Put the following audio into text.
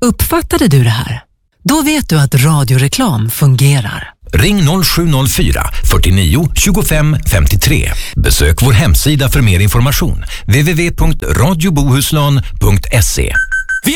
Uppfattade du det här? Då vet du att radioreklam fungerar. Ring 0704 49 25 53. Besök vår hemsida för mer information. www.radiobohuslän.se.